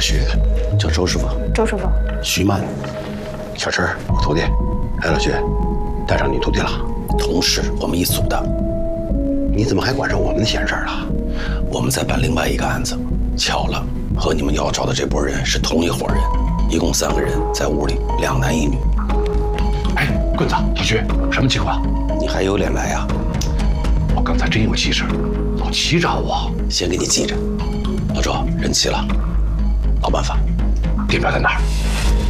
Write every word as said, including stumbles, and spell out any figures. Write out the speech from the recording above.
徐，叫周师傅。 周师傅。 徐曼。小陈，我徒弟。哎，老徐，带上你徒弟了。同事，我们一组的。你怎么还管上我们的闲事了？我们在办另外一个案子，巧了，和你们要找的这波人是同一伙人，一共三个人，在屋里，两男一女。 哎，棍子，老徐，什么情况？ 你还有脸来呀？ 我刚才真有急事，老齐找我， 先给你记着。老周，人齐了，老办法。 地标在哪儿？